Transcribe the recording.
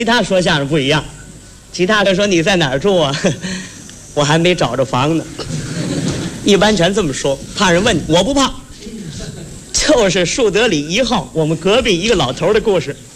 其他说相声不一样，其他的说你在哪儿住啊？我还没找着房呢。一般全这么说，怕人问你，我不怕。就是树德里1号我们隔壁一个老头的故事。